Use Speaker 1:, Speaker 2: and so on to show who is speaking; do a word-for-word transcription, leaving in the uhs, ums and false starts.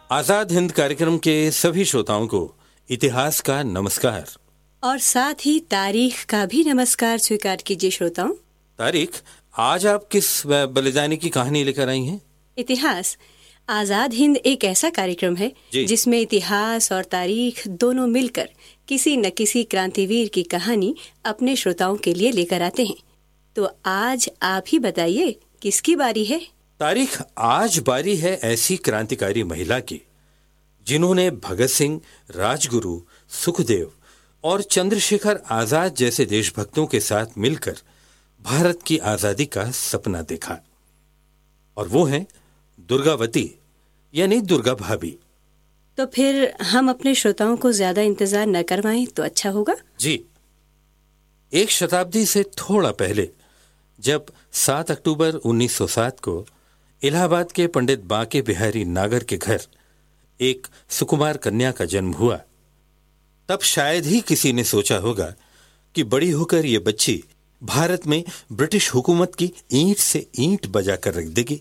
Speaker 1: आजाद हिंद कार्यक्रम के सभी श्रोताओं को इतिहास का नमस्कार।
Speaker 2: और साथ ही तारीख का भी नमस्कार स्वीकार कीजिए श्रोताओं।
Speaker 1: तारीख, आज आप किस बलिदानी की कहानी लेकर आई हैं?
Speaker 2: इतिहास। आजाद हिंद एक ऐसा कार्यक्रम है जिसमें इतिहास और तारीख दोनों मिलकर किसी न किसी क्रांतिवीर की कहानी अपने श्रोताओं के लिए लेकर आते हैं। तो आज आप ही बताइए किसकी बारी है?
Speaker 1: तारीख, आज बारी है ऐसी क्रांतिकारी महिला की जिन्होंने भगत सिंह, राजगुरु, सुखदेव और चंद्रशेखर आजाद जैसे देशभक्तों के साथ मिलकर भारत की आजादी का सपना देखा। और वो हैं दुर्गावती यानी दुर्गा भाभी।
Speaker 2: तो फिर हम अपने श्रोताओं को ज्यादा इंतजार न करवाएं तो अच्छा होगा।
Speaker 1: जी, एक शताब्दी से थोड़ा पहले जब सात अक्टूबर उन्नीस सौ सात को इलाहाबाद के पंडित बांके बिहारी नागर के घर एक सुकुमार कन्या का जन्म हुआ, तब शायद ही किसी ने सोचा होगा कि बड़ी होकर ये बच्ची भारत में ब्रिटिश हुकूमत की ईंट से ईंट बजाकर रख देगी।